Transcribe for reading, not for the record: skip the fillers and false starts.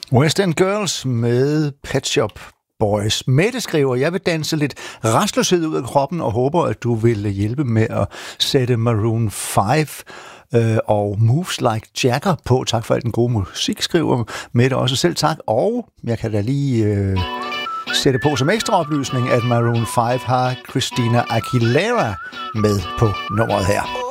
West End Girls med Pet Shop Boys. Mette skriver, jeg vil danse lidt rastløshed ud af kroppen og håber, at du vil hjælpe med at sætte Maroon 5 og Moves Like Jagger på. Tak for al den gode musik, skriver Mette også selv tak. Og jeg kan da lige sætte på som ekstra oplysning, at Maroon 5 har Christina Aguilera med på nummeret her.